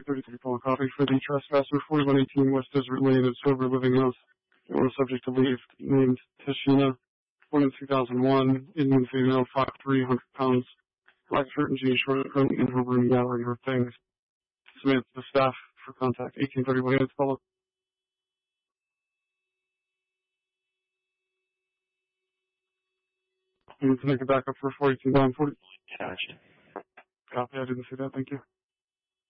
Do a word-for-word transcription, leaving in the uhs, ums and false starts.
thirty-three Paul Coffey for the trespasser, forty-one eighteen West Desert Lane at Sober Living House. They were subject to leave, named Tashina, born in two thousand one, Indian female, five three, one hundred pounds, black shirt and jeans, short coat, in her room gathering her things. Samantha, the staff, for contact, eighteen thirty-one units, follow. You need to make a backup for forty-two nine forty. Gotcha. Copy, I didn't see that, thank you.